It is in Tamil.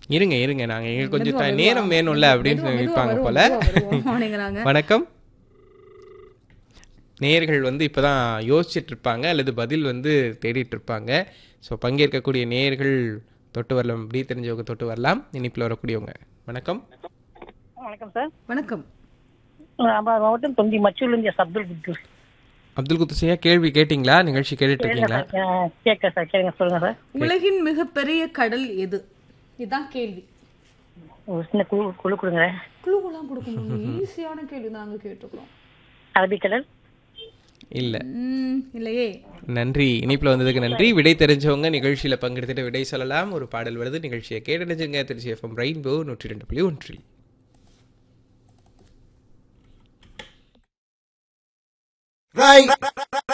இருங்க இருங்க நாங்க எங்க கொஞ்சம் மெதுவா மெதுவா நேரம் ஆமா வேணும்ல மெதுவா அப்படின்னு மெதுவா மெதுவா நினைப்பாங்க வருவோம் போல. மெதுவா வருவோம் அப்படிங்கிறாங்க. வணக்கம். நேயர்கள் இப்பதான் யோசிச்சுட்டு இருப்பாங்க அல்லது பதில் தேடிட்டு இருப்பாங்க. ஸோ பங்கேற்கக்கூடிய நேயர்கள் தொட்டு வரலாம், அப்படி தெரிஞ்சவங்க தொட்டு வரலாம். இனிப்பில் வரக்கூடியவங்க. வணக்கம். வணக்கம் சார். வணக்கம். மாவட்டம் தொந்தி மச்சூர்லேருந்து எஸ் அப்துல் குத்தூஸ். அப்துல் குத்துசியா, கேள்வி கேட்டிங்களா? நிகழ்ச்சி கேட்டுட்டு கேளுங்க இருக்கீங்களா? சார். கேட்க சார், கேளுங்க, சொல்லுங்க சார். உலகின் மிகப்பெரிய கடல் எது? இதுதான் கேள்வி. ஒரு சின்ன குழு குழு கொடுங்க. குழுவெல்லாம் கொடுக்கணும். ஈஸியான கேள்வி நாங்க கேட்டுக்கிறோம். அரபிக்கடல். இல்லை. இல்லையே. நன்றி. இனிப்பில் வந்ததுக்கு நன்றி. விடை தெரிஞ்சவங்க நிகழ்ச்சியில் பங்கெடுத்துட்டு விடை சொல்லலாம். ஒரு பாடல் வருது, நிகழ்ச்சியை கேட்டடைஞ்சுங்க. Trichy FM rainbow 102.1. Right.